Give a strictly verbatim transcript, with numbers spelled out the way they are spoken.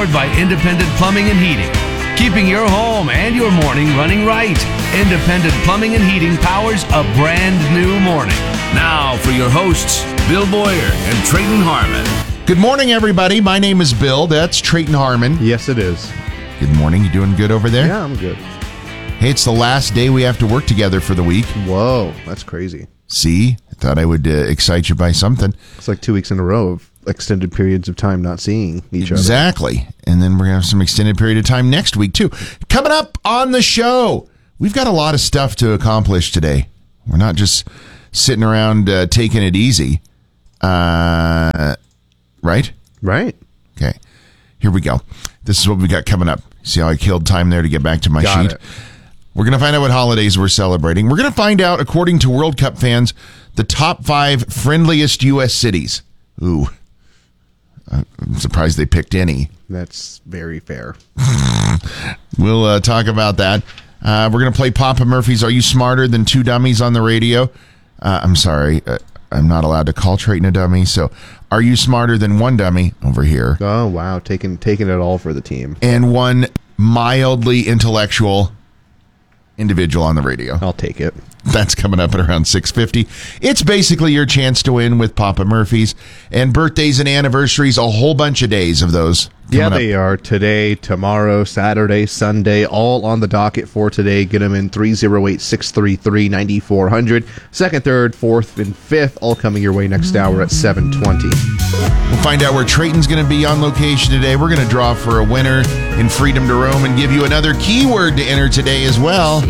powered by Independent Plumbing and Heating. Keeping your home and your morning running right. Independent Plumbing and Heating powers a brand new morning. Now for your hosts, Bill Boyer and Trayton Harmon. Good morning, everybody. My name is Bill. That's Trayton Harmon. Yes, it is. Good morning. You doing good over there? Yeah, I'm good. Hey, it's the last day we have to work together for the week. Whoa, that's crazy. See? I thought I would uh, excite you by something. It's like two weeks in a row of extended periods of time not seeing each other. Exactly. And then we're going to have some extended period of time next week, too. Coming up on the show, we've got a lot of stuff to accomplish today. We're not just sitting around uh, taking it easy. Uh, right? Right. Okay. Here we go. This is what we got coming up. See how I killed time there to get back to my Got sheet? it. We're going to find out what holidays we're celebrating. We're going to find out, according to World Cup fans, the top five friendliest U S cities. Ooh. I'm surprised they picked any. That's very fair. We'll uh, talk about that. Uh, we're going to play Papa Murphy's Are You Smarter Than Two Dummies on the radio? Uh, I'm sorry. Uh, I'm not allowed to call Trayton a dummy. So are you smarter than one dummy over here? Oh, wow. Taking, taking it all for the team. And one mildly intellectual individual on the radio. I'll take it. That's coming up at around six fifty. It's basically your chance to win with Papa Murphy's. And birthdays and anniversaries, a whole bunch of days of those. Yeah, they are. Today, tomorrow, Saturday, Sunday, all on the docket for today. Get them in three oh eight, six three three, nine four zero zero. Second, third, fourth, and fifth, all coming your way next hour at seven twenty. We'll find out where Trayton's going to be on location today. We're going to draw for a winner in Freedom to Roam and give you another keyword to enter today as well.